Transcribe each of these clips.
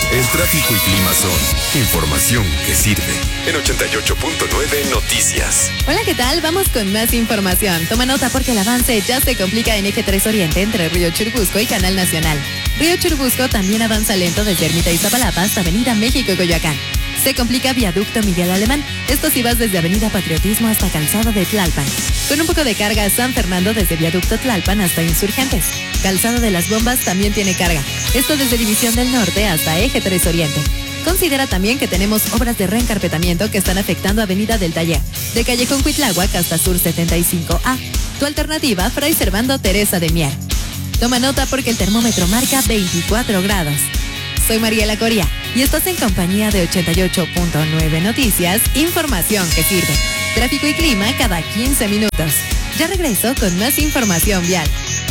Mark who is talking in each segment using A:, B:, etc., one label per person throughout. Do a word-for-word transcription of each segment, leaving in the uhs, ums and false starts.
A: El tráfico y clima son información que sirve. En ochenta y ocho punto nueve Noticias.
B: Hola, ¿qué tal? Vamos con más información. Toma nota porque el avance ya se complica en Eje tres Oriente entre Río Churubusco y Canal Nacional. Río Churubusco también avanza lento desde Ermita Iztapalapa hasta Avenida México y Coyoacán. Se complica Viaducto Miguel Alemán, esto si vas desde Avenida Patriotismo hasta Calzado de Tlalpan. Con un poco de carga San Fernando desde Viaducto Tlalpan hasta Insurgentes. Calzado de las Bombas también tiene carga, esto desde División del Norte hasta Eje tres Oriente. Considera también que tenemos obras de reencarpetamiento que están afectando Avenida del Taller, de Callejón Cuitláhuac hasta Sur setenta y cinco A. Tu alternativa, Fray Servando Teresa de Mier. Toma nota porque el termómetro marca veinticuatro grados. Soy Mariela Coria y estás en compañía de ochenta y ocho punto nueve Noticias, información que sirve. Tráfico y clima cada quince minutos. Ya regreso con más información vial.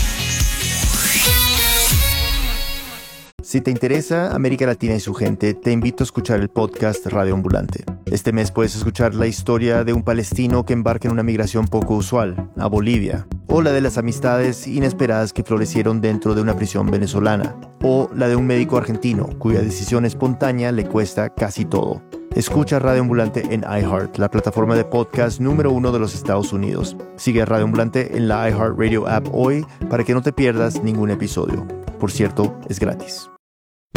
C: Si te interesa América Latina y su gente, te invito a escuchar el podcast Radio Ambulante. Este mes puedes escuchar la historia de un palestino que embarca en una migración poco usual, a Bolivia, o la de las amistades inesperadas que florecieron dentro de una prisión venezolana, o la de un médico argentino cuya decisión espontánea le cuesta casi todo. Escucha Radio Ambulante en iHeart, la plataforma de podcast número uno de los Estados Unidos. Sigue a Radio Ambulante en la iHeartRadio app hoy para que no te pierdas ningún episodio. Por cierto, es gratis.